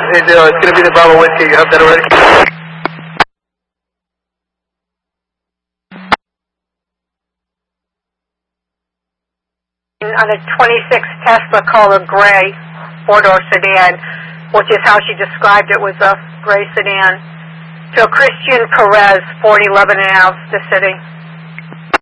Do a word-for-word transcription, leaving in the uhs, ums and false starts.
Hey, Dale, it's going to be the Bravo Whiskey. You have that already? On a twenty-six Tesla color gray four-door sedan, which is how she described it, was a gray sedan. To Christian Perez, forty eleven Ave, the city.